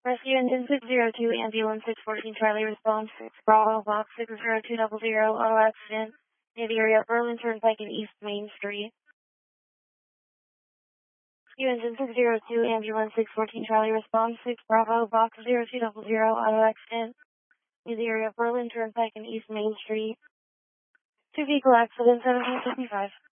Rescue Engine 602, Ambulance 614, Charlie Response 6, Bravo, Box 60200, auto accident, near the area of Berlin Turnpike and East Main Street. Rescue Engine 602, Ambulance 614, Charlie Response 6, Bravo, Box 0200, auto accident, near the area of Berlin Turnpike and East Main Street. 2 vehicle accident, 1755.